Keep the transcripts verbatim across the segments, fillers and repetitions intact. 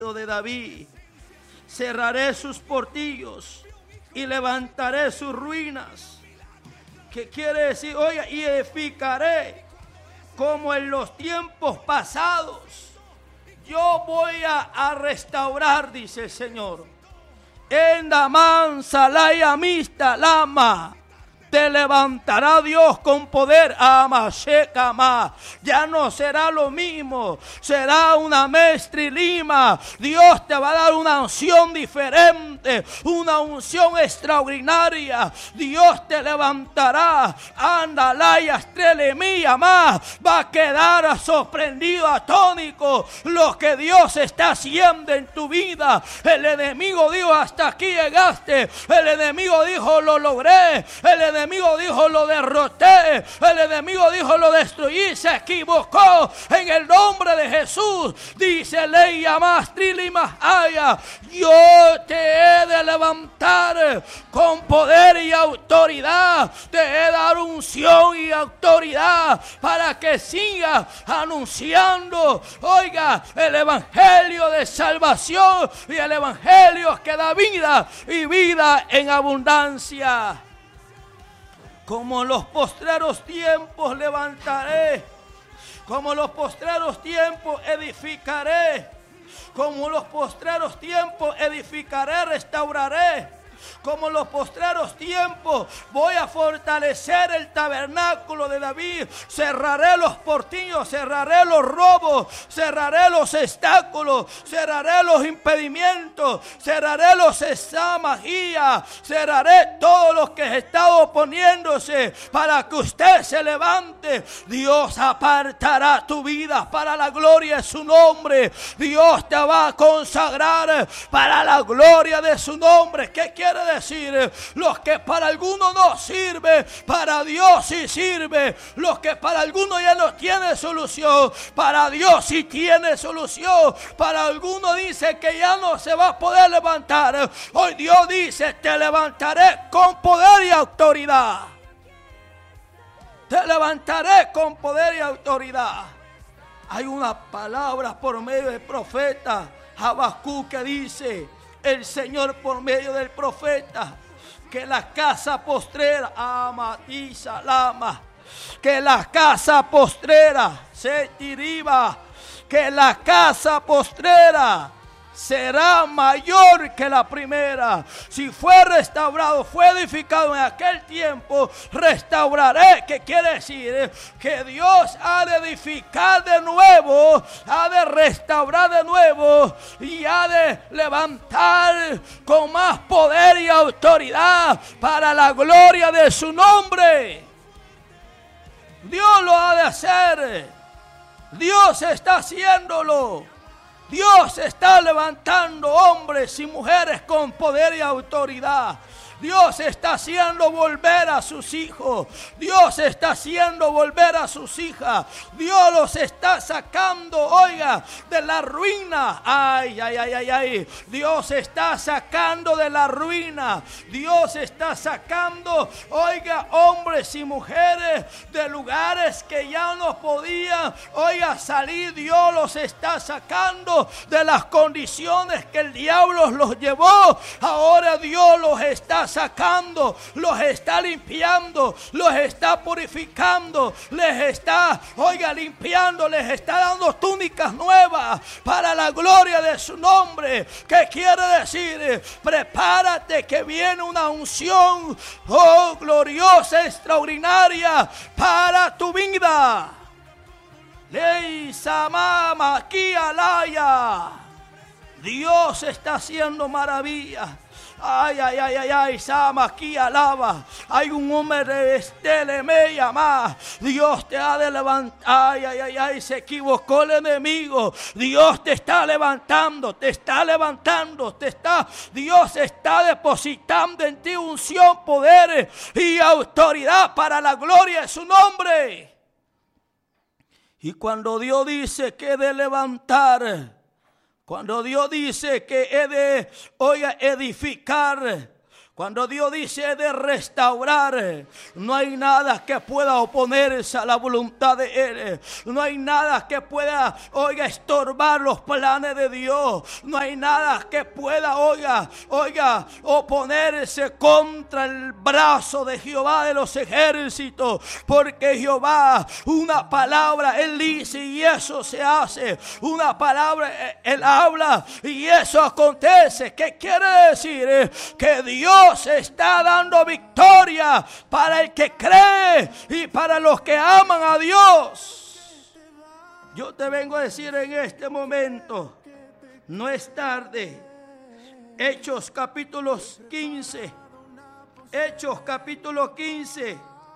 de David. Cerraré sus portillos y levantaré sus ruinas. ¿Qué quiere decir? Oiga, y edificaré como en los tiempos pasados. Yo voy a, a restaurar, dice el Señor. En Damán, Salaya, Mista, Lama. Te levantará Dios con poder, ama, shekama. Ya no será lo mismo, será una mestrilima. Dios te va a dar una unción diferente, una unción extraordinaria. Dios te levantará, anda, laya, estrelemía más. Va a quedar sorprendido, atónico, lo que Dios está haciendo en tu vida. El enemigo dijo, hasta aquí llegaste. El enemigo dijo, lo logré. El enemigo El enemigo dijo, lo derroté. El enemigo dijo, lo destruí. Se equivocó. En el nombre de Jesús, dice Leia más Trilimas Haya. Yo te he de levantar con poder y autoridad. Te he de dar unción y autoridad para que sigas anunciando, oiga, el evangelio de salvación y el evangelio que da vida y vida en abundancia. Como en los postreros tiempos levantaré, como en los postreros tiempos edificaré, como en los postreros tiempos edificaré, restauraré. Como en los postreros tiempos voy a fortalecer el tabernáculo de David. Cerraré los portillos, cerraré los robos, cerraré los obstáculos, cerraré los impedimentos, cerraré los examajías, cerraré todos los que están oponiéndose para que usted se levante. Dios apartará tu vida para la gloria de su nombre. Dios te va a consagrar para la gloria de su nombre. ¿Qué quiere decir? Los que para algunos no sirve, para Dios sí sirve. Los que para algunos ya no tiene solución, para Dios sí tiene solución. Para algunos dice que ya no se va a poder levantar. Hoy Dios dice, te levantaré con poder y autoridad. Te levantaré con poder y autoridad. Hay una palabra por medio del profeta Habacuc que dice, el Señor por medio del profeta, que la casa postrera, amatiza lama, que la casa postrera se tiriba, que la casa postrera será mayor que la primera. Si fue restaurado, fue edificado en aquel tiempo, restauraré. ¿Qué quiere decir? Que Dios ha de edificar de nuevo, ha de restaurar de nuevo y ha de levantar con más poder y autoridad para la gloria de su nombre. Dios lo ha de hacer. Dios está haciéndolo. Dios está levantando hombres y mujeres con poder y autoridad. Dios está haciendo volver a sus hijos. Dios está haciendo volver a sus hijas. Dios los está sacando, oiga, de la ruina. Ay, ay, ay, ay, ay. Dios está sacando de la ruina. Dios está sacando, oiga, hombres y mujeres de lugares que ya no podían, oiga, salir. Dios los está sacando de las condiciones que el diablo los llevó. Ahora Dios los está sacando, los está limpiando, los está purificando, les está, oiga, limpiando, les está dando túnicas nuevas para la gloria de su nombre. ¿Qué quiere decir? Prepárate que viene una unción, oh, gloriosa, extraordinaria para tu vida. Ley Samama aquí alaya. Dios está haciendo maravillas. Ay, ay, ay, ay, ay, Sama, aquí alaba. Hay un hombre de Estele, me llama. Dios te ha de levantar. Ay, ay, ay, ay, se equivocó el enemigo. Dios te está levantando, te está levantando, te está. Dios está depositando en ti unción, poder y autoridad para la gloria de su nombre. Y cuando Dios dice que he de levantar, cuando Dios dice que he de, oiga, edificar, Cuando Dios dice de restaurar, no hay nada que pueda oponerse a la voluntad de Él. No hay nada que pueda, oiga, estorbar los planes de Dios. No hay nada que pueda, oiga, oiga, oponerse contra el brazo de Jehová de los ejércitos. Porque Jehová, una palabra, Él dice y eso se hace. Una palabra, Él habla y eso acontece. ¿Qué quiere decir? Que Dios está dando victoria para el que cree y para los que aman a Dios. Yo te vengo a decir en este momento, no es tarde. Hechos capítulos quince, Hechos capítulo quince,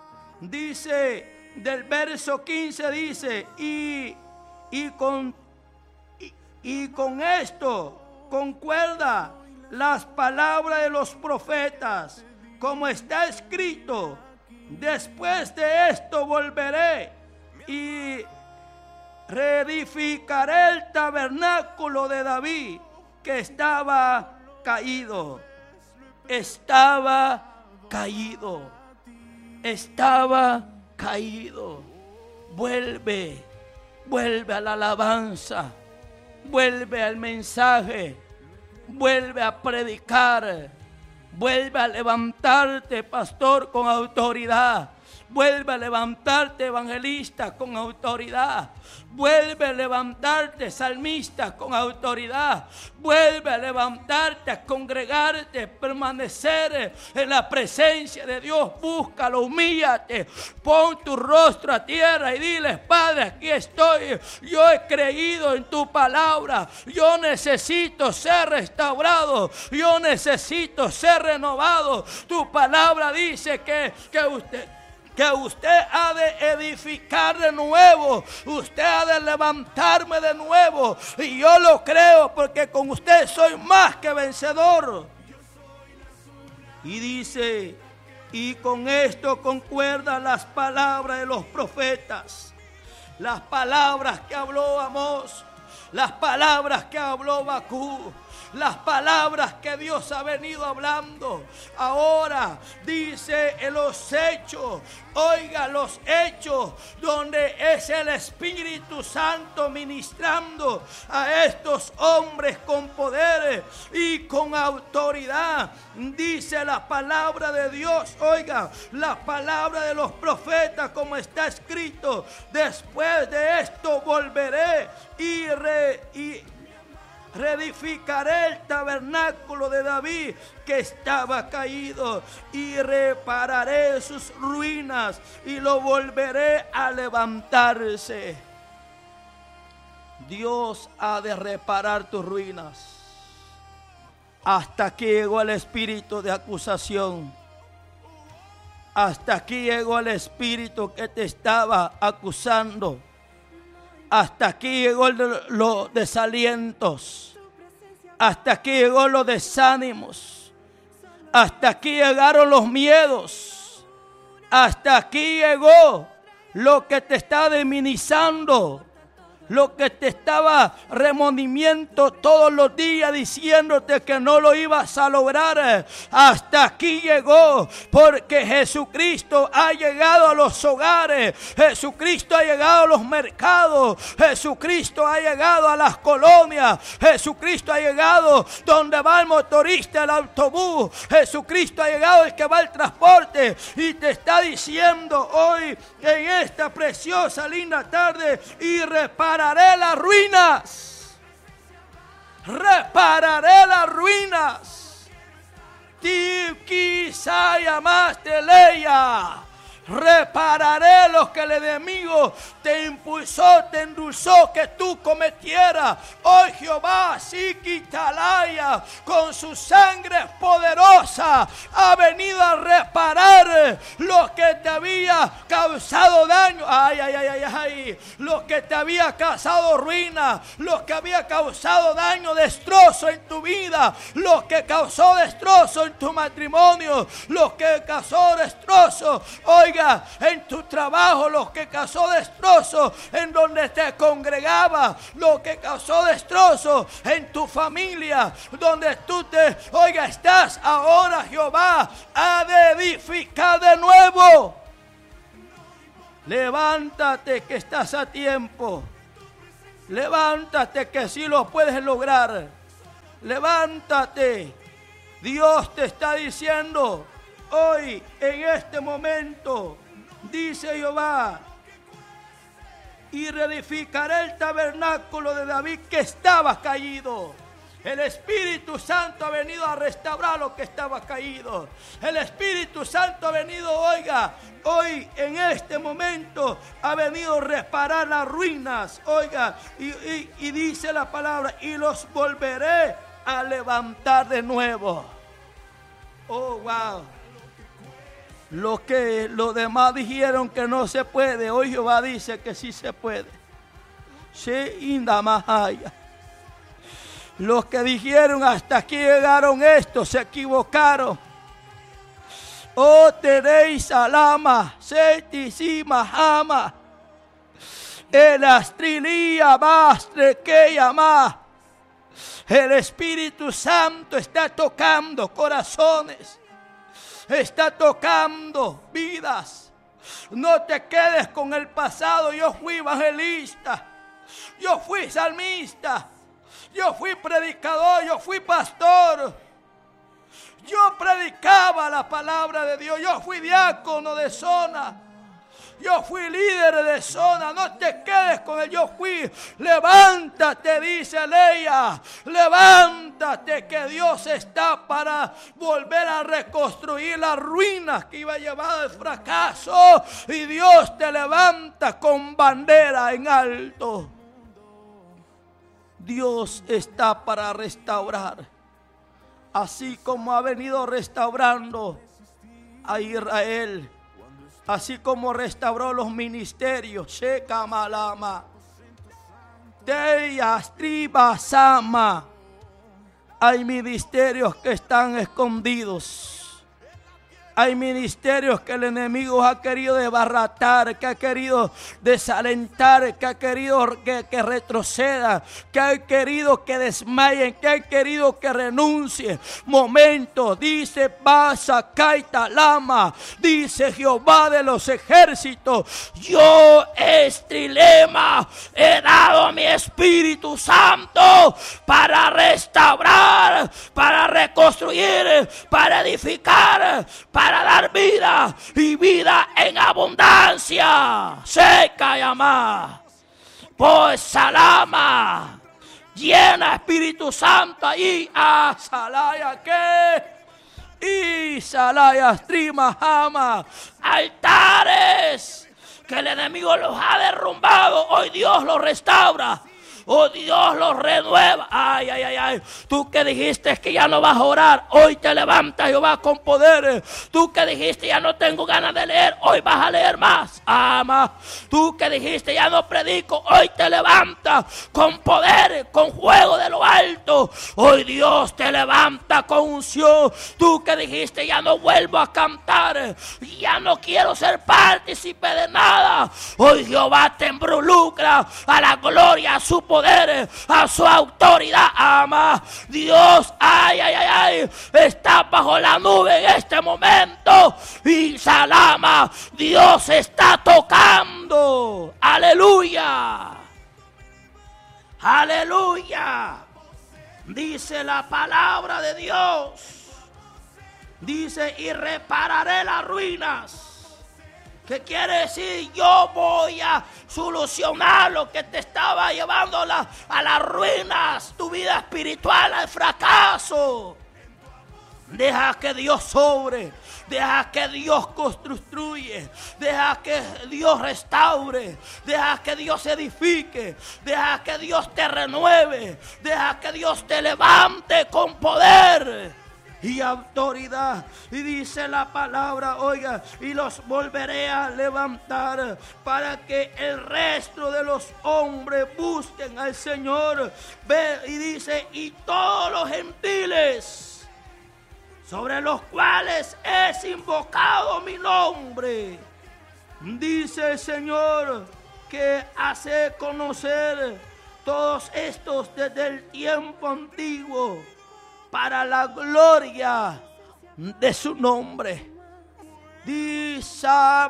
dice, del verso quince dice, y, y, con, y, y con esto concuerda las palabras de los profetas, como está escrito: después de esto volveré y reedificaré el tabernáculo de David, que estaba caído. Estaba caído. Estaba caído. Vuelve, vuelve a la alabanza, vuelve al mensaje. Vuelve a predicar, vuelve a levantarte, pastor, con autoridad. Vuelve a levantarte, evangelista, con autoridad. Vuelve a levantarte, salmista, con autoridad. Vuelve a levantarte, a congregarte, permanecer en la presencia de Dios. Búscalo, humíllate, pon tu rostro a tierra y diles: Padre, aquí estoy. Yo he creído en tu palabra. Yo necesito ser restaurado. Yo necesito ser renovado. Tu palabra dice que, que usted... que usted ha de edificar de nuevo, usted ha de levantarme de nuevo, y yo lo creo, porque con usted soy más que vencedor. Y dice, y con esto concuerdan las palabras de los profetas, las palabras que habló Amós, las palabras que habló Bacú, las palabras que Dios ha venido hablando. Ahora dice en los hechos, oiga, los hechos donde es el Espíritu Santo ministrando a estos hombres con poder y con autoridad. Dice la palabra de Dios, oiga, la palabra de los profetas, como está escrito: después de esto volveré y, re, y reedificaré el tabernáculo de David, que estaba caído, y repararé sus ruinas y lo volveré a levantarse. Dios ha de reparar tus ruinas. Hasta aquí llegó el espíritu de acusación. Hasta aquí llegó el espíritu que te estaba acusando. Hasta aquí llegó los desalientos. Hasta aquí llegó los desánimos. Hasta aquí llegaron los miedos. Hasta aquí llegó lo que te está deminizando. Lo que te estaba remonimiento todos los días, diciéndote que no lo ibas a lograr. Hasta aquí llegó, porque Jesucristo ha llegado a los hogares. Jesucristo ha llegado a los mercados. Jesucristo ha llegado a las colonias. Jesucristo ha llegado donde va el motorista, el autobús. Jesucristo ha llegado el que va al transporte. Y te está diciendo hoy, en esta preciosa, linda tarde: y repara Repararé las ruinas. Repararé las ruinas. Ti saya más te leya. Repararé lo que el enemigo te impulsó, te endulzó que tú cometieras. Hoy Jehová, Siquitalaya, con su sangre poderosa, ha venido a reparar lo que te había causado daño. Ay, ay, ay, ay, ay. Lo que te había causado ruina, lo que había causado daño, destrozo en tu vida, lo que causó destrozo en tu matrimonio, lo que causó destrozo, oiga, oiga, en tu trabajo, lo que causó destrozo en donde te congregaba, lo que causó destrozo en tu familia, donde tú te, oiga, estás ahora, Jehová ha de edificar de nuevo. Levántate que estás a tiempo. Levántate que sí lo puedes lograr. Levántate. Dios te está diciendo hoy, en este momento, dice Jehová, y reedificaré el tabernáculo de David que estaba caído. El Espíritu Santo ha venido a restaurar lo que estaba caído. El Espíritu Santo ha venido, oiga, hoy en este momento ha venido a reparar las ruinas, oiga, y, y, y dice la palabra, y los volveré a levantar de nuevo. Oh, wow. Lo que los demás dijeron que no se puede, hoy Jehová dice que sí se puede. Sí, indamahaya. Los que dijeron hasta aquí llegaron estos, se equivocaron. Oh, tenéis alama, setisima ama. El astrilía más, que llama. El Espíritu Santo está tocando corazones. Está tocando vidas. No te quedes con el pasado. Yo fui evangelista. Yo fui salmista. Yo fui predicador, yo fui pastor. Yo predicaba la palabra de Dios. Yo fui diácono de zona. Yo fui líder de zona. No te quedes con el yo fui. Levántate, dice Leia. Levántate, que Dios está para volver a reconstruir las ruinas que iba a llevar al fracaso. Y Dios te levanta con bandera en alto. Dios está para restaurar, así como ha venido restaurando a Israel, así como restauró los ministerios. Shekamalama, Teyastribasama. Hay ministerios que están escondidos. Hay ministerios que el enemigo ha querido desbaratar, que ha querido desalentar, que ha querido que, que retroceda, que ha querido que desmayen, que ha querido que renuncie. Momento, dice Basa Kaita Lama, dice Jehová de los ejércitos, yo Estrilema he dado mi Espíritu Santo para restaurar, para reconstruir, para edificar, para dar vida y vida en abundancia. Seca y amá. Pues Salama, llena Espíritu Santo allí a Salaya que y Salaya Strima Jama. Altares que el enemigo los ha derrumbado, hoy Dios los restaura. Oh, Dios los renueva. Ay, ay, ay, ay. Tú que dijiste que ya no vas a orar, hoy te levantas Jehová con poder. Tú que dijiste ya no tengo ganas de leer, hoy vas a leer más. Ama. Tú que dijiste ya no predico, hoy te levantas con poder, con fuego de lo alto. Hoy Dios te levanta con unción. Tú que dijiste ya no vuelvo a cantar, ya no quiero ser partícipe de nada, hoy Jehová te involucra a la gloria, a su poder, a su autoridad. Ama. Dios, ay, ay, ay, ay, está bajo la nube en este momento. Y Salama, Dios está tocando. Aleluya. Aleluya. Dice la palabra de Dios. Dice, y repararé las ruinas. ¿Qué quiere decir? Yo voy a solucionar lo que te estaba llevando a, la, a las ruinas, tu vida espiritual, al fracaso. Deja que Dios sobre, deja que Dios construye, deja que Dios restaure, deja que Dios edifique, deja que Dios te renueve, deja que Dios te levante con poder y autoridad. Y dice la palabra, oiga, y los volveré a levantar para que el resto de los hombres busquen al Señor. Ve, y dice, y todos los gentiles sobre los cuales es invocado mi nombre Dice el Señor que hace conocer todos estos desde el tiempo antiguo para la gloria de su nombre. Dice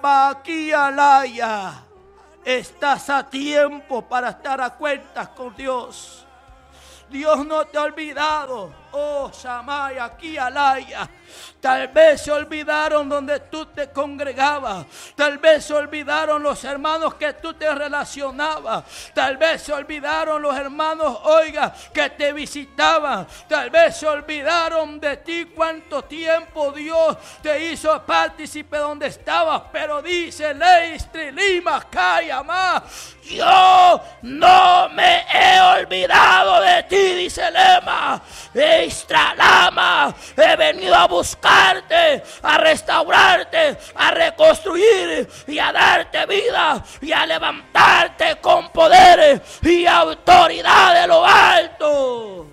Abaquialaya, estás a tiempo para estar a cuentas con Dios. Dios no te ha olvidado. Oh, Shamaya, aquí Alaya. Tal vez se olvidaron donde tú te congregabas. Tal vez se olvidaron los hermanos que tú te relacionabas. Tal vez se olvidaron los hermanos, oiga, que te visitaban. Tal vez se olvidaron de ti, cuánto tiempo Dios te hizo partícipe donde estabas. Pero dice Leistri Lima Kayama, yo no me he olvidado de ti, dice Lema. Lama, he venido a buscarte, a restaurarte, a reconstruir y a darte vida y a levantarte con poder y autoridad de lo alto.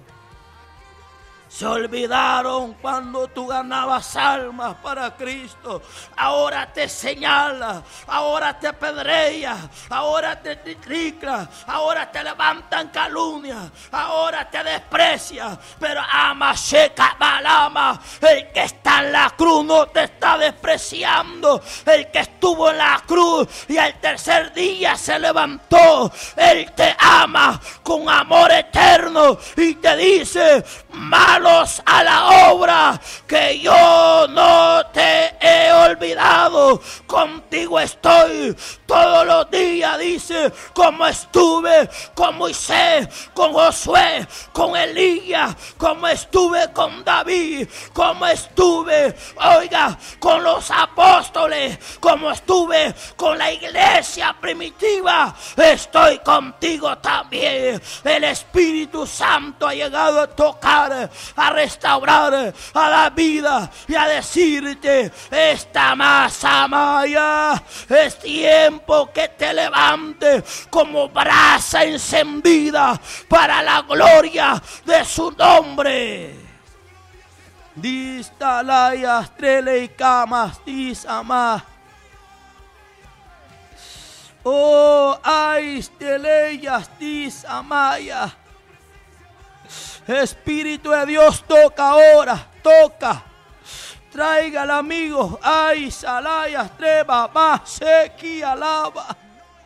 Se olvidaron cuando tú ganabas almas para Cristo. Ahora te señala, ahora te apedrea, ahora te critica, ahora te levantan calumnia, ahora te desprecia. Pero ama, checa, balama, el que está en la cruz no te está despreciando. El que estuvo en la cruz y al tercer día se levantó, Él te ama con amor eterno y te dice: malo a la obra, que yo no te he olvidado, contigo estoy todos los días, dice, como estuve con Moisés, con Josué, con Elías, como estuve con David, como estuve, oiga, con los apóstoles, como estuve con la iglesia primitiva, estoy contigo también. El Espíritu Santo ha llegado a tocar, a restaurar, a la vida y a decirte: esta masa maya, es tiempo que te levantes como brasa encendida para la gloria de su nombre. Distalaya, trele y camas, disama. Oh, ay, teleyas, disamaya. Espíritu de Dios, toca ahora, toca. Traiga al amigo. Ay, salaya, treba, más, sequi, alaba.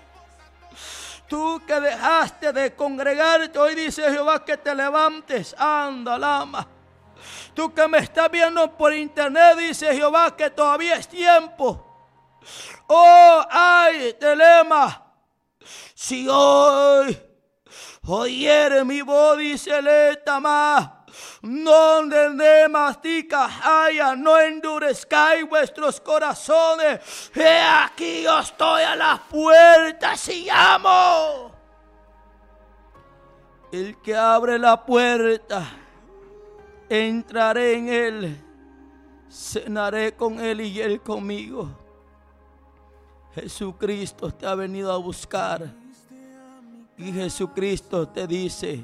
Tú que dejaste de congregarte, hoy dice Jehová que te levantes. Anda, lama. Tú que me estás viendo por internet, dice Jehová que todavía es tiempo. Oh, ay, telema. Si hoy oyere mi voz, dice Letama, no de mastica haya, no endurezcáis vuestros corazones. He aquí yo estoy a las puertas y llamo. El que abre la puerta, entraré en él, cenaré con él y él conmigo. Jesucristo te ha venido a buscar. Y Jesucristo te dice: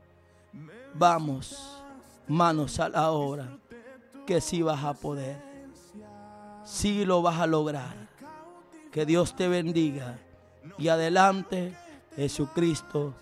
vamos, manos a la obra, que sí vas a poder, sí lo vas a lograr. Que Dios te bendiga y adelante, Jesucristo